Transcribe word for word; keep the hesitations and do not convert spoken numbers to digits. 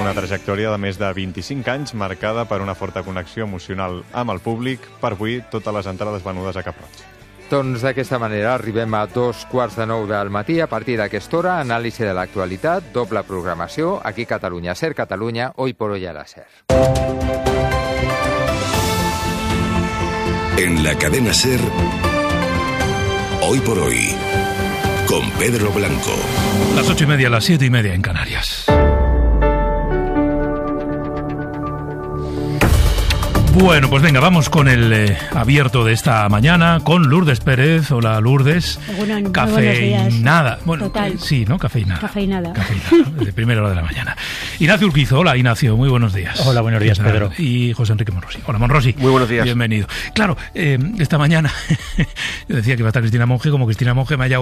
una trajectòria de més de vint-i-cinc anys marcada per una forta connexió emocional amb el públic. Per avui, totes les entrades venudes a Cap Roig. Doncs d'aquesta manera arribem a dos quarts de nou del matí. A partir d'aquesta hora, anàlisi de l'actualitat, doble programació, aquí Catalunya Ser, Catalunya, Hoy por Hoy a la Ser. En la cadena Ser, Hoy por Hoy, con Pedro Blanco. Las ocho y media, las siete y media en Canarias. Bueno, pues venga, vamos con el eh, abierto de esta mañana, con Lourdes Pérez. Hola, Lourdes. Bueno, cafeinada. Bueno, Total. Eh, sí, ¿no? Cafeinada. Cafeinada. Cafeinada, desde primera hora de la mañana. Ignacio Urquizo. Hola, Ignacio. Muy buenos días. Hola, buenos días, Pedro. Y José Enrique Monrosi. Hola, Monrosi. Muy buenos días. Bienvenido. Claro, eh, esta mañana yo decía que iba a estar Cristina Monge, como Cristina Monge me haya